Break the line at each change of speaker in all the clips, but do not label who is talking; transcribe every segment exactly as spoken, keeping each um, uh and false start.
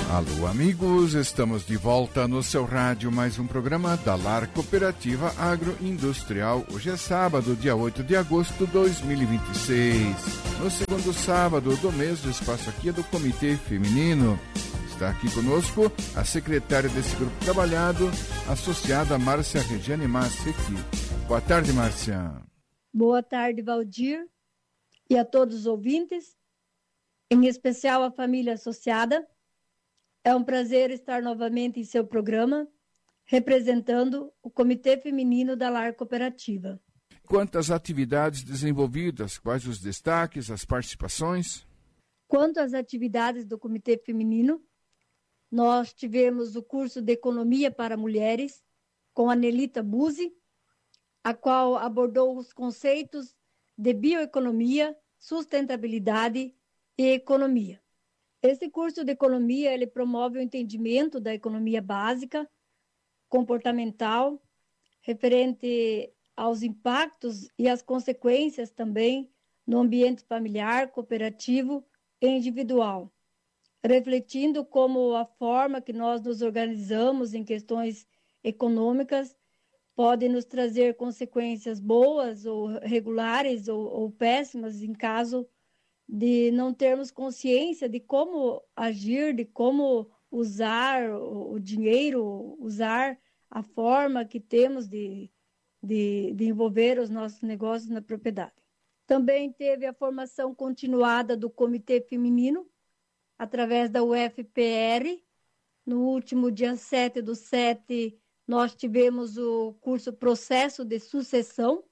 Alô, amigos, estamos de volta no seu rádio, mais um programa da Lar Cooperativa Agroindustrial. Hoje é sábado, dia oito de agosto de dois mil e vinte e seis. No segundo sábado do mês, o espaço aqui é do Comitê Feminino. Está aqui conosco a secretária desse grupo trabalhado, associada Márcia Regiane Massi. Boa tarde, Márcia.
Boa tarde, Valdir, e a todos os ouvintes, em especial a família associada. É um prazer estar novamente em seu programa, representando o Comitê Feminino da Lar Cooperativa.
Quantas atividades desenvolvidas? Quais os destaques, as participações?
Quanto às atividades do Comitê Feminino, nós tivemos o curso de Economia para Mulheres, com a Nelita Buzzi, a qual abordou os conceitos de bioeconomia, sustentabilidade e economia. Esse curso de economia, ele promove o entendimento da economia básica, comportamental, referente aos impactos e às consequências também no ambiente familiar, cooperativo e individual, refletindo como a forma que nós nos organizamos em questões econômicas pode nos trazer consequências boas ou regulares ou, ou péssimas em caso de não termos consciência de como agir, de como usar o, o dinheiro, usar a forma que temos de, de, de envolver os nossos negócios na propriedade. Também teve a formação continuada do Comitê Feminino, através da U F P R. No último dia sete do sete, nós tivemos o curso Processo de Sucessão,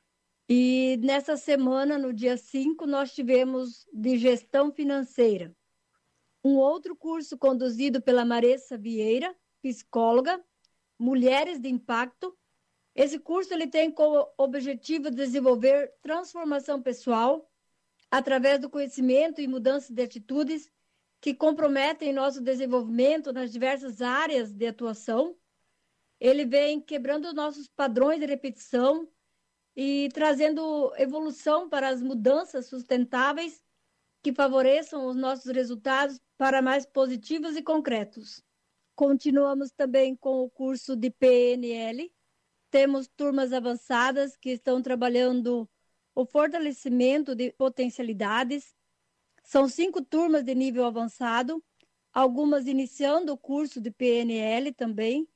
e nessa semana, no dia cinco, nós tivemos de Gestão Financeira. Um outro curso conduzido pela Maressa Vieira, psicóloga, Mulheres de Impacto. Esse curso ele tem como objetivo desenvolver transformação pessoal através do conhecimento e mudança de atitudes que comprometem nosso desenvolvimento nas diversas áreas de atuação. Ele vem quebrando nossos padrões de repetição e trazendo evolução para as mudanças sustentáveis que favoreçam os nossos resultados para mais positivos e concretos. Continuamos também com o curso de P N L. Temos turmas avançadas que estão trabalhando o fortalecimento de potencialidades. São cinco turmas de nível avançado, algumas iniciando o curso de P N L também.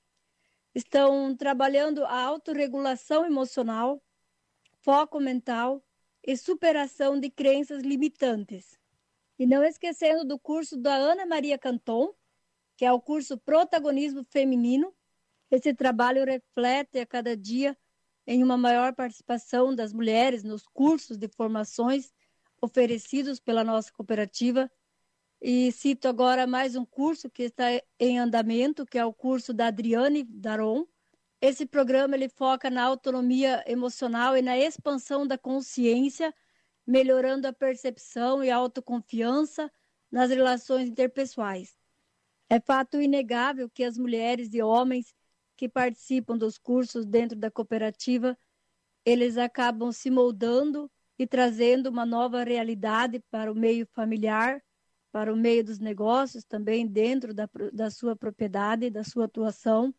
Estão trabalhando a autorregulação emocional, foco mental e superação de crenças limitantes. E não esquecendo do curso da Ana Maria Canton, que é o curso Protagonismo Feminino. Esse trabalho reflete a cada dia em uma maior participação das mulheres nos cursos de formações oferecidos pela nossa cooperativa. E cito agora mais um curso que está em andamento, que é o curso da Adriane Daron. Esse programa ele foca na autonomia emocional e na expansão da consciência, melhorando a percepção e a autoconfiança nas relações interpessoais. É fato inegável que as mulheres e homens que participam dos cursos dentro da cooperativa, eles acabam se moldando e trazendo uma nova realidade para o meio familiar, para o meio dos negócios, também dentro da, da sua propriedade, da sua atuação.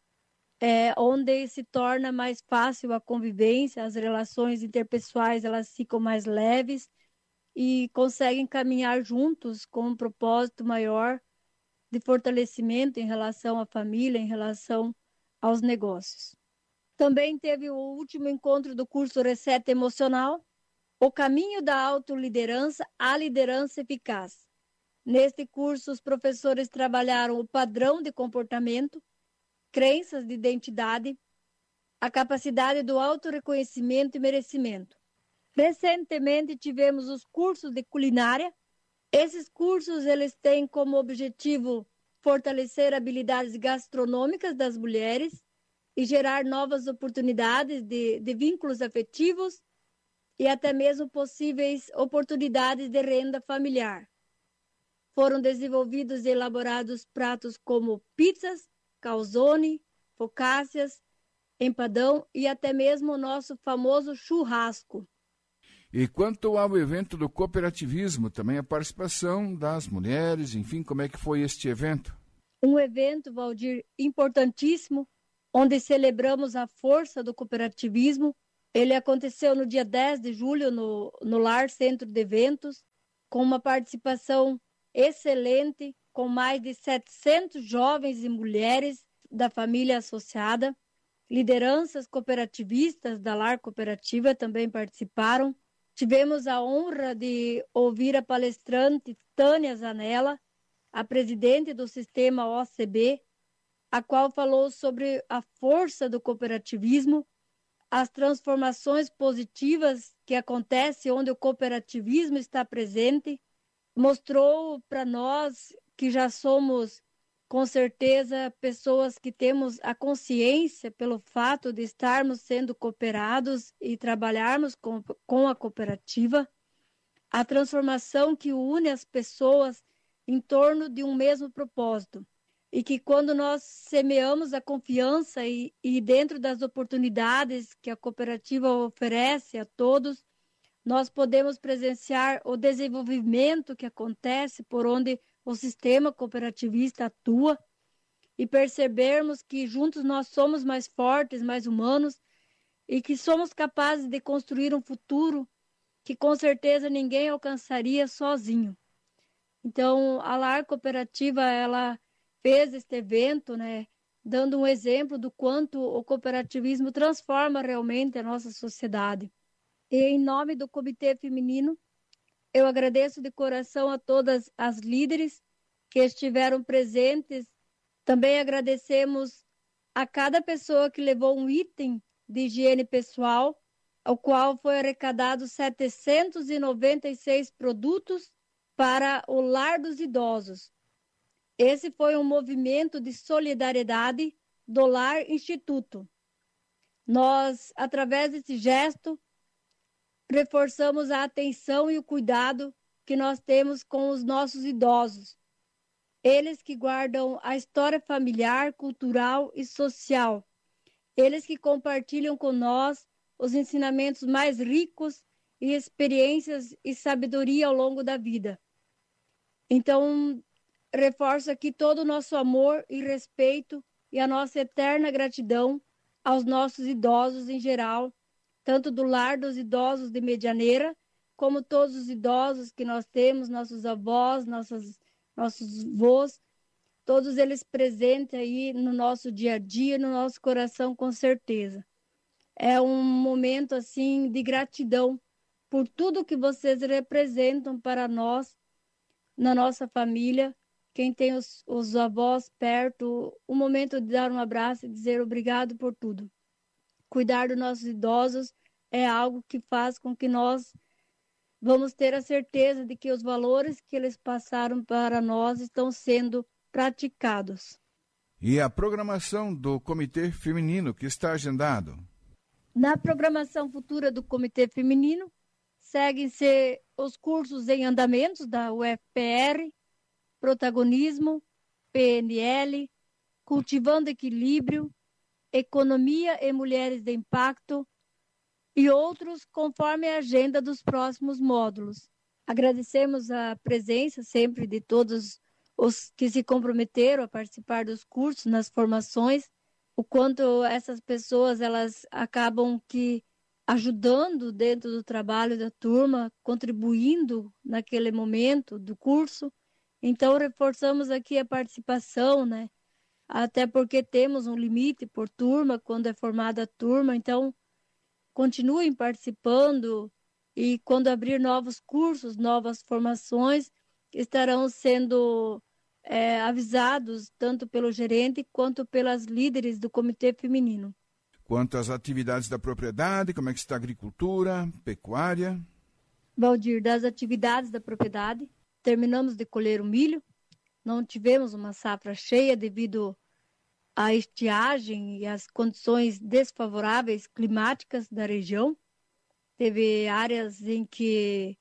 É, onde se torna mais fácil a convivência, as relações interpessoais elas ficam mais leves e conseguem caminhar juntos com um propósito maior de fortalecimento em relação à família, em relação aos negócios. Também teve o último encontro do curso Reset Emocional, o caminho da autoliderança à liderança eficaz. Neste curso, os professores trabalharam o padrão de comportamento, crenças de identidade, a capacidade do autorreconhecimento e merecimento. Recentemente tivemos os cursos de culinária. Esses cursos eles têm como objetivo fortalecer habilidades gastronômicas das mulheres e gerar novas oportunidades de, de vínculos afetivos e até mesmo possíveis oportunidades de renda familiar. Foram desenvolvidos e elaborados pratos como pizzas, calzone, focaccias, empadão e até mesmo o nosso famoso churrasco.
E quanto ao evento do cooperativismo, também a participação das mulheres, enfim, como é que foi este evento?
Um evento, Valdir, importantíssimo, onde celebramos a força do cooperativismo. Ele aconteceu no dia dez de julho no, no Lar Centro de Eventos, com uma participação excelente, com mais de setecentos jovens e mulheres da família associada. Lideranças cooperativistas da Lar Cooperativa também participaram. Tivemos a honra de ouvir a palestrante Tânia Zanella, a presidente do sistema O C B, a qual falou sobre a força do cooperativismo, as transformações positivas que acontecem onde o cooperativismo está presente. Mostrou para nós que já somos, com certeza, pessoas que temos a consciência pelo fato de estarmos sendo cooperados e trabalharmos com, com a cooperativa, a transformação que une as pessoas em torno de um mesmo propósito. E que quando nós semeamos a confiança e, e dentro das oportunidades que a cooperativa oferece a todos, nós podemos presenciar o desenvolvimento que acontece por onde o sistema cooperativista atua e percebermos que juntos nós somos mais fortes, mais humanos e que somos capazes de construir um futuro que com certeza ninguém alcançaria sozinho. Então, a Lar Cooperativa, ela fez este evento, né, dando um exemplo do quanto o cooperativismo transforma realmente a nossa sociedade. E em nome do Comitê Feminino, eu agradeço de coração a todas as líderes que estiveram presentes. Também agradecemos a cada pessoa que levou um item de higiene pessoal, ao qual foi arrecadado setecentos e noventa e seis produtos para o Lar dos Idosos. Esse foi um movimento de solidariedade do Lar Instituto. Nós, através desse gesto, reforçamos a atenção e o cuidado que nós temos com os nossos idosos. Eles que guardam a história familiar, cultural e social. Eles que compartilham com nós os ensinamentos mais ricos e experiências e sabedoria ao longo da vida. Então, reforço aqui todo o nosso amor e respeito e a nossa eterna gratidão aos nossos idosos em geral, tanto do Lar dos Idosos de Medianeira, como todos os idosos que nós temos, nossos avós, nossos, nossos avós, todos eles presentes aí no nosso dia a dia, no nosso coração, com certeza. É um momento, assim, de gratidão por tudo que vocês representam para nós, na nossa família. Quem tem os, os avós perto, o momento de dar um abraço e dizer obrigado por tudo. Cuidar dos nossos idosos é algo que faz com que nós vamos ter a certeza de que os valores que eles passaram para nós estão sendo praticados.
E a programação do Comitê Feminino que está agendado?
Na programação futura do Comitê Feminino, seguem-se os cursos em andamentos da U F P R, Protagonismo, P N L, Cultivando Equilíbrio, Economia e Mulheres de Impacto e outros conforme a agenda dos próximos módulos. Agradecemos a presença sempre de todos os que se comprometeram a participar dos cursos, nas formações, o quanto essas pessoas elas acabam que ajudando dentro do trabalho da turma, contribuindo naquele momento do curso. Então, reforçamos aqui a participação, né? Até porque temos um limite por turma, quando é formada a turma. Então, continuem participando e quando abrir novos cursos, novas formações, estarão sendo é, avisados tanto pelo gerente quanto pelas líderes do Comitê Feminino.
Quanto às atividades da propriedade, como é que está a agricultura, pecuária?
Valdir, das atividades da propriedade, terminamos de colher o milho, não tivemos uma safra cheia devido à estiagem e às condições desfavoráveis climáticas da região. Teve áreas em que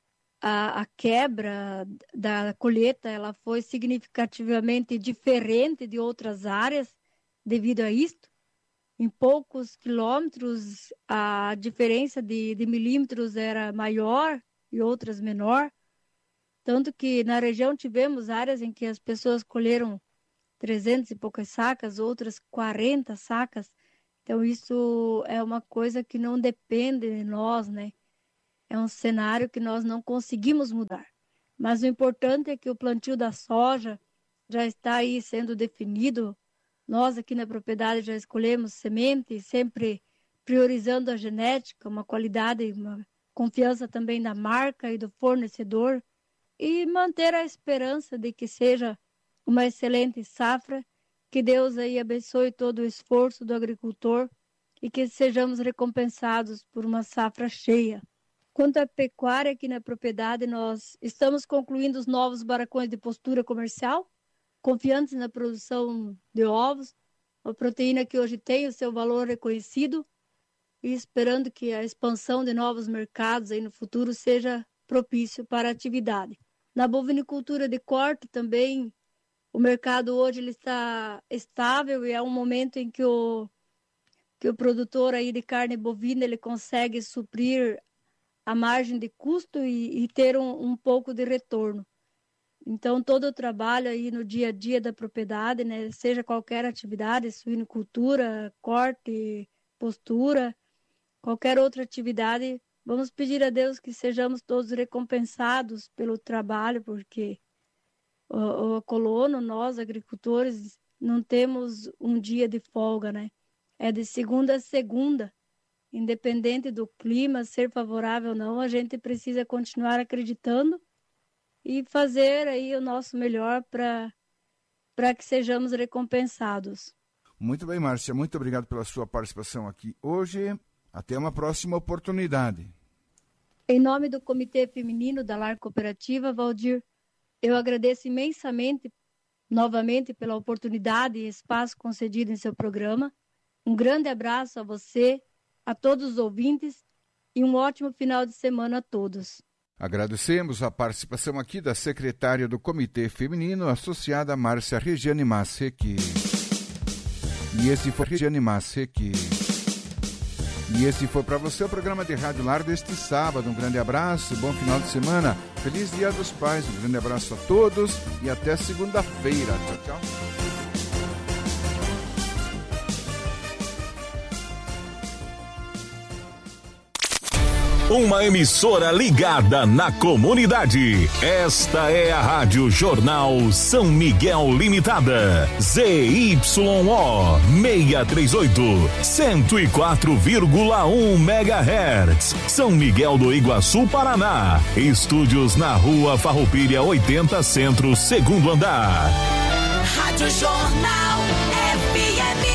a, a quebra da colheita ela foi significativamente diferente de outras áreas devido a isto. em poucos quilômetros a diferença de, de milímetros era maior e outras menor. Tanto que na região tivemos áreas em que as pessoas colheram trezentas e poucas sacas, outras quarenta sacas. Então isso é uma coisa que não depende de nós, né? É um cenário que nós não conseguimos mudar. Mas o importante é que o plantio da soja já está aí sendo definido. Nós aqui na propriedade já escolhemos semente, sempre priorizando a genética, uma qualidade, uma confiança também da marca e do fornecedor, e manter a esperança de que seja uma excelente safra, que Deus aí abençoe todo o esforço do agricultor e que sejamos recompensados por uma safra cheia. Quanto à pecuária aqui na propriedade, nós estamos concluindo os novos barracões de postura comercial, confiantes na produção de ovos, uma proteína que hoje tem o seu valor reconhecido, e esperando que a expansão de novos mercados aí no futuro seja propício para a atividade. Na bovinicultura de corte também, o mercado hoje ele está estável e é um momento em que o, que o produtor aí de carne bovina ele consegue suprir a margem de custo e, e ter um, um pouco de retorno. Então, todo o trabalho aí no dia a dia da propriedade, né, seja qualquer atividade, suinocultura, corte, postura, qualquer outra atividade, vamos pedir a Deus que sejamos todos recompensados pelo trabalho, porque o, o colono, nós agricultores, não temos um dia de folga, né? É de segunda a segunda, independente do clima ser favorável ou não, a gente precisa continuar acreditando e fazer aí o nosso melhor para para que sejamos recompensados.
Muito bem, Márcia, muito obrigado pela sua participação aqui hoje. Até uma próxima oportunidade.
Em nome do Comitê Feminino da Lar Cooperativa, Valdir, eu agradeço imensamente, novamente, pela oportunidade e espaço concedido em seu programa. Um grande abraço a você, a todos os ouvintes e um ótimo final de semana a todos.
Agradecemos a participação aqui da secretária do Comitê Feminino, associada Márcia Regiane Massequi. E esse foi Regiane Massequi. E esse foi para você o programa de Rádio Lar deste sábado. Um grande abraço, bom final de semana, feliz Dia dos Pais, um grande abraço a todos e até segunda-feira. Tchau, tchau.
Uma emissora ligada na comunidade. Esta é a Rádio Jornal São Miguel Limitada. Z Y O seiscentos e trinta e oito, cento e quatro vírgula um megahertz. São Miguel do Iguaçu, Paraná. Estúdios na Rua Farroupilha oitenta Centro, segundo andar.
Rádio Jornal F M.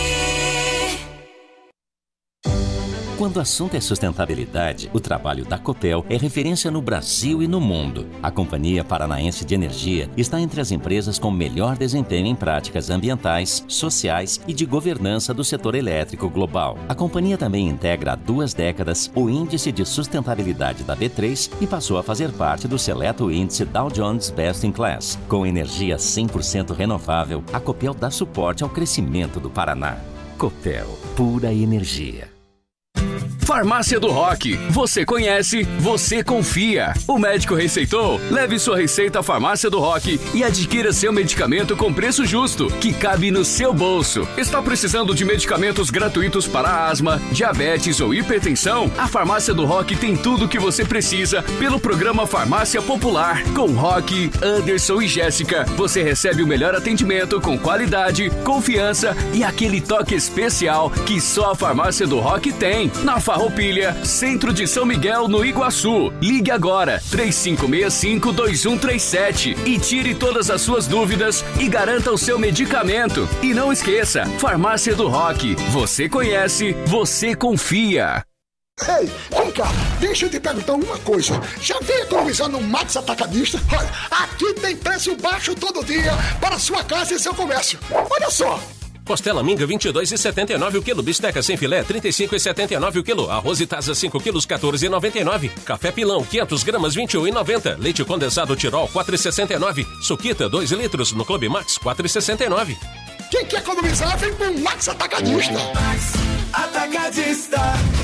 Quando o assunto é sustentabilidade, o trabalho da Copel é referência no Brasil e no mundo. A Companhia Paranaense de Energia está entre as empresas com melhor desempenho em práticas ambientais, sociais e de governança do setor elétrico global. A companhia também integra há duas décadas o Índice de Sustentabilidade da B três e passou a fazer parte do seleto índice Dow Jones Best in Class. Com energia cem por cento renovável, a Copel dá suporte ao crescimento do Paraná. Copel, pura energia.
Farmácia do Rock. Você conhece, você confia. O médico receitou? Leve sua receita à Farmácia do Rock e adquira seu medicamento com preço justo, que cabe no seu bolso. Está precisando de medicamentos gratuitos para asma, diabetes ou hipertensão? A Farmácia do Rock tem tudo o que você precisa pelo programa Farmácia Popular. Com Rock, Anderson e Jéssica, você recebe o melhor atendimento com qualidade, confiança e aquele toque especial que só a Farmácia do Rock tem. Na Farroupilha, centro de São Miguel, no Iguaçu. Ligue agora, três cinco seis cinco, dois um três sete e tire todas as suas dúvidas e garanta o seu medicamento. E não esqueça, Farmácia do Rock. Você conhece, você confia.
Ei, vem cá, deixa eu te perguntar uma coisa. Já veio economizar no Max Atacadista? Olha, aqui tem preço baixo todo dia para sua casa e seu comércio. Olha só.
Costela minga vinte e dois reais e setenta e nove centavos o quilo. Bisteca sem filé trinta e cinco reais e setenta e nove centavos o quilo. Arroz Itasa cinco quilos quatorze reais e noventa e nove centavos. Café Pilão quinhentas gramas vinte e um reais e noventa centavos. Leite condensado Tirol quatro reais e sessenta e nove centavos. Suquita dois litros no Clube Max quatro reais e sessenta e nove centavos.
Quem quer economizar vem com o Max Atacadista.
Atacadista.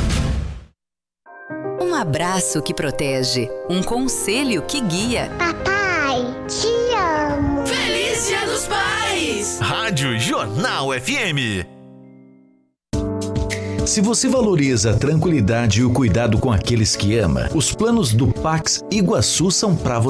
Um abraço que protege, um conselho que guia.
Papai, te amo.
Feliz Dia dos Pais!
Rádio Jornal F M.
Se você valoriza a tranquilidade e o cuidado com aqueles que ama, os planos do Pax Iguaçu são para você.